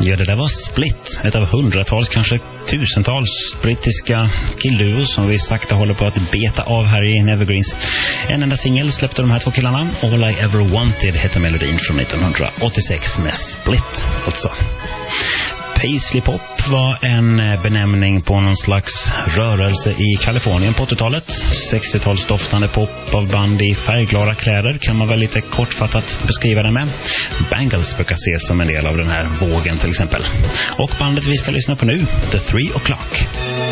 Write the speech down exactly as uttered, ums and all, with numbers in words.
Ja, det där var Split, ett av hundratals, kanske tusentals brittiska killduos som vi sakta håller på att beta av här i Evergreens. En enda singel släppte de här två killarna. All I Ever Wanted heter melodin från nittonhundraåttiosex med Split, alltså. Paisley Pop var en benämning på någon slags rörelse i Kalifornien på åttiotalet. sextiotalsdoftande pop av band i färgglada kläder kan man väl lite kortfattat beskriva det med. Bangles brukar ses som en del av den här vågen till exempel. Och bandet vi ska lyssna på nu, The Three O'Clock.